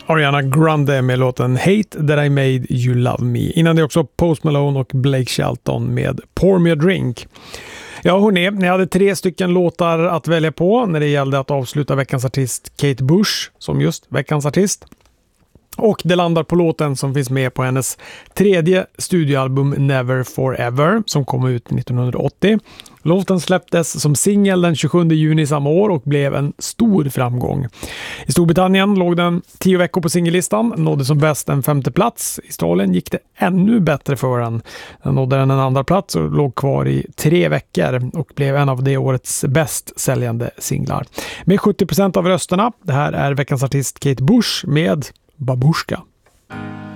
Ariana Grande med låten Hate That I Made You Love Me. Innan det också Post Malone och Blake Shelton med Pour Me A Drink. Ja hörni, ni hade 3 stycken låtar att välja på när det gällde att avsluta veckans artist Kate Bush som just veckans artist. Och det landar på låten som finns med på hennes 3:e studioalbum Never Forever som kom ut 1980. Låten släpptes som singel den 27 juni samma år och blev en stor framgång. I Storbritannien låg den 10 veckor på singellistan, nådde som bäst en 5:e plats. I Australien gick det ännu bättre för den. Den nådde den en 2:a plats och låg kvar i 3 veckor och blev en av det årets bäst säljande singlar. Med 70% av rösterna, det här är veckans artist Kate Bush med Babushka.